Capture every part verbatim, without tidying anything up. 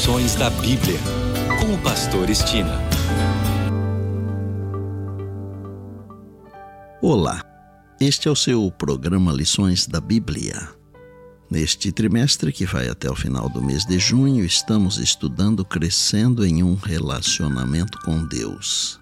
Lições da Bíblia, com o pastor Estina. Olá, este é o seu programa Lições da Bíblia. Neste trimestre, que vai até o final do mês de junho, estamos estudando Crescendo em um Relacionamento com Deus.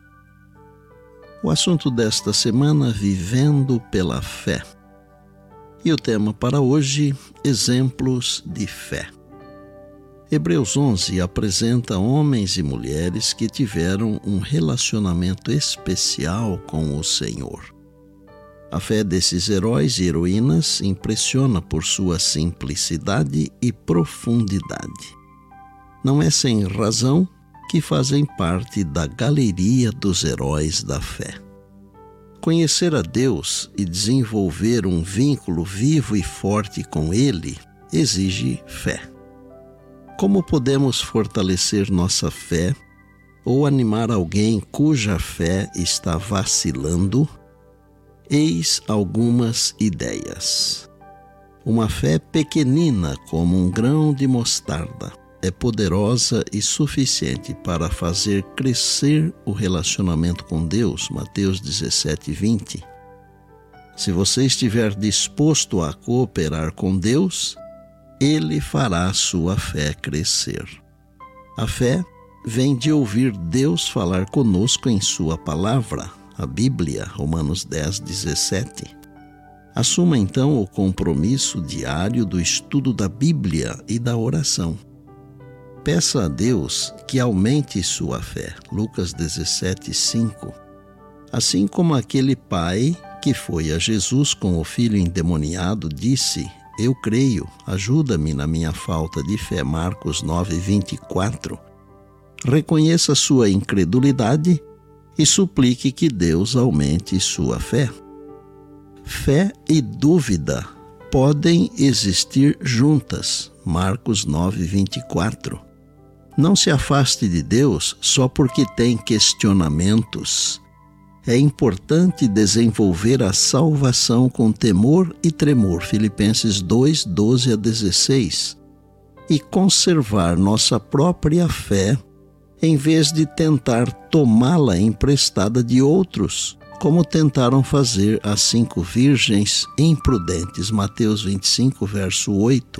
O assunto desta semana, Vivendo pela Fé. E o tema para hoje, Exemplos de Fé. Hebreus onze apresenta homens e mulheres que tiveram um relacionamento especial com o Senhor. A fé desses heróis e heroínas impressiona por sua simplicidade e profundidade. Não é sem razão que fazem parte da galeria dos heróis da fé. Conhecer a Deus e desenvolver um vínculo vivo e forte com Ele exige fé. Como podemos fortalecer nossa fé ou animar alguém cuja fé está vacilando? Eis algumas ideias. Uma fé pequenina como um grão de mostarda é poderosa e suficiente para fazer crescer o relacionamento com Deus. Mateus dezessete, vinte. Se você estiver disposto a cooperar com Deus, Ele fará sua fé crescer. A fé vem de ouvir Deus falar conosco em sua palavra, a Bíblia, Romanos dez, dezessete. Assuma então o compromisso diário do estudo da Bíblia e da oração. Peça a Deus que aumente sua fé, Lucas dezessete, cinco. Assim como aquele pai que foi a Jesus com o filho endemoniado disse: Eu creio, ajuda-me na minha falta de fé, Marcos nove, vinte e quatro. Reconheça sua incredulidade e suplique que Deus aumente sua fé. Fé e dúvida podem existir juntas, Marcos nove, vinte e quatro. Não se afaste de Deus só porque tem questionamentos. É importante desenvolver a salvação com temor e tremor, Filipenses dois, doze a dezesseis, e conservar nossa própria fé em vez de tentar tomá-la emprestada de outros, como tentaram fazer as cinco virgens imprudentes, Mateus vinte e cinco, verso oito.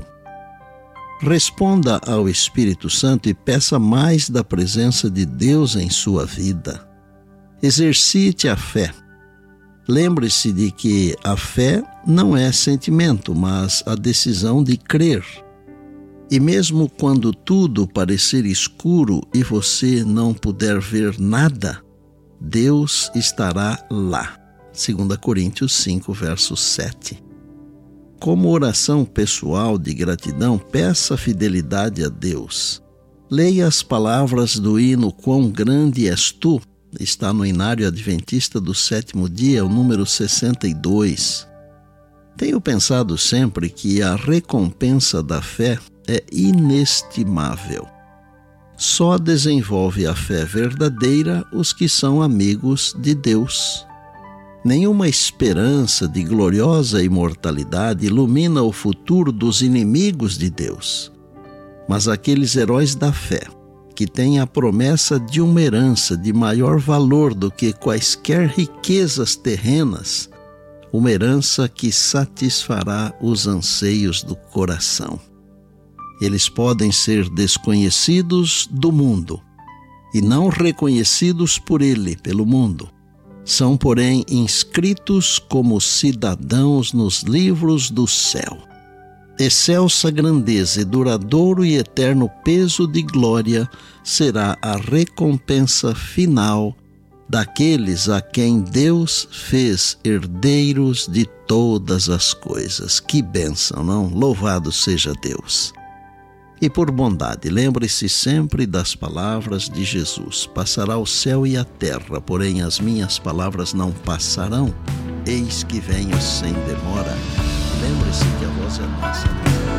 Responda ao Espírito Santo e peça mais da presença de Deus em sua vida. Exercite a fé. Lembre-se de que a fé não é sentimento, mas a decisão de crer. E mesmo quando tudo parecer escuro e você não puder ver nada, Deus estará lá. Segunda Coríntios cinco, verso sete. Como oração pessoal de gratidão, peça fidelidade a Deus. Leia as palavras do hino Quão Grande És Tu, está no Inário Adventista do Sétimo Dia, o número sessenta e dois. Tenho pensado sempre que a recompensa da fé é inestimável. Só desenvolve a fé verdadeira os que são amigos de Deus. Nenhuma esperança de gloriosa imortalidade ilumina o futuro dos inimigos de Deus. Mas aqueles heróis da fé, que têm a promessa de uma herança de maior valor do que quaisquer riquezas terrenas, uma herança que satisfará os anseios do coração. Eles podem ser desconhecidos do mundo e não reconhecidos por ele, pelo mundo. São, porém, inscritos como cidadãos nos livros do céu. Excelsa grandeza e duradouro e eterno peso de glória será a recompensa final daqueles a quem Deus fez herdeiros de todas as coisas. Que bênção, não? Louvado seja Deus. E por bondade, lembre-se sempre das palavras de Jesus: passará o céu e a terra, porém as minhas palavras não passarão. Eis que venho sem demora. Lembre-se que a voz é nossa.